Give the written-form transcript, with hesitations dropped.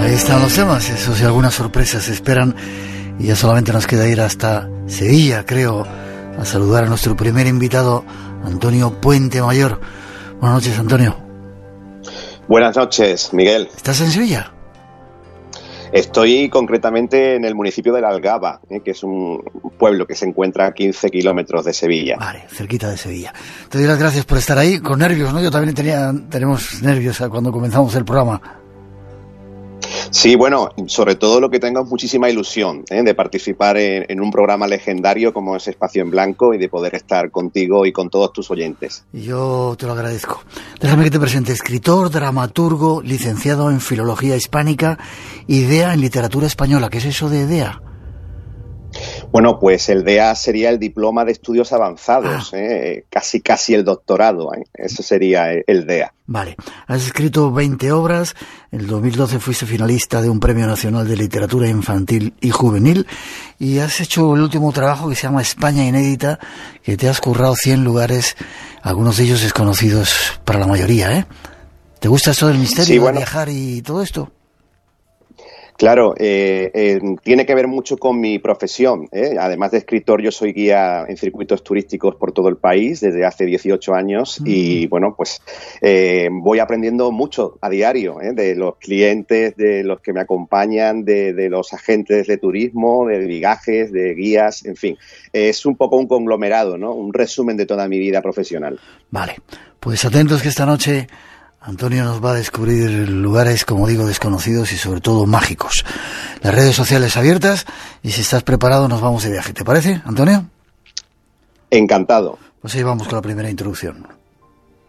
Ahí están los temas, esos y algunas sorpresas se esperan y ya solamente nos queda ir hasta Sevilla, creo, a saludar a nuestro primer invitado, Antonio Puente Mayor. Buenas noches, Antonio. Buenas noches, Miguel. ¿Estás en Sevilla? Estoy concretamente en el municipio de La Algaba, que es un pueblo que se encuentra a 15 kilómetros de Sevilla. Vale, cerquita de Sevilla. Te doy las gracias por estar ahí, con nervios, ¿no? Yo también tenemos nervios cuando comenzamos el programa. Sí, bueno, sobre todo lo que tengo es muchísima ilusión de participar en un programa legendario como es Espacio en Blanco y de poder estar contigo y con todos tus oyentes. Yo te lo agradezco. Déjame que te presente: escritor, dramaturgo, licenciado en Filología Hispánica, DEA en Literatura Española. ¿Qué es eso de DEA? Bueno, pues el DEA sería el Diploma de Estudios Avanzados, casi el doctorado, eso sería el DEA. Vale, has escrito 20 obras, en 2012 fuiste finalista de un Premio Nacional de Literatura Infantil y Juvenil y has hecho el último trabajo que se llama España Inédita, que te has currado 100 lugares, algunos de ellos desconocidos para la mayoría, ¿eh? ¿Te gusta esto del misterio, sí, bueno, de viajar y todo esto? Claro, tiene que ver mucho con mi profesión. Además de escritor, yo soy guía en circuitos turísticos por todo el país desde hace 18 años y, bueno, pues voy aprendiendo mucho a diario de los clientes, de los que me acompañan, de los agentes de turismo, de viajes, de guías, en fin. Es un poco un conglomerado, ¿no? Un resumen de toda mi vida profesional. Vale, pues atentos que esta noche Antonio nos va a descubrir lugares, como digo, desconocidos y sobre todo mágicos. Las redes sociales abiertas y si estás preparado nos vamos de viaje. ¿Te parece, Antonio? Encantado. Pues ahí vamos con la primera introducción.